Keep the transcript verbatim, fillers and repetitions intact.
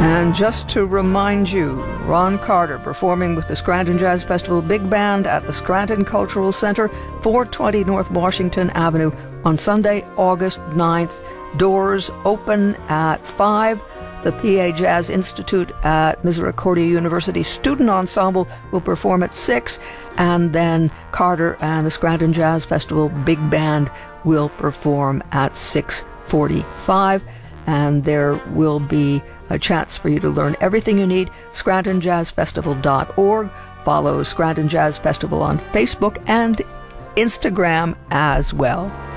And just to remind you, Ron Carter performing with the Scranton Jazz Festival Big Band at the Scranton Cultural Center, four twenty North Washington Avenue on Sunday, August ninth. Doors open at five. The P A Jazz Institute at Misericordia University Student Ensemble will perform at six, and then Carter and the Scranton Jazz Festival Big Band will perform at six forty-five, and there will be a chance for you to learn everything you need. Scranton Jazz Festival dot org. Follow Scranton Jazz Festival on Facebook and Instagram as well.